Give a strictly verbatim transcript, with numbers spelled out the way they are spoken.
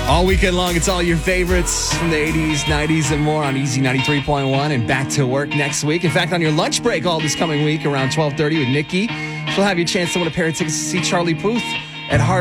All weekend long, it's all your favorites from the eighties, nineties, and more on Easy ninety-three point one and back to work next week. In fact, on your lunch break all this coming week around twelve thirty with Nikki, she'll have you a chance to win a pair of tickets to see Charlie Puth at Hard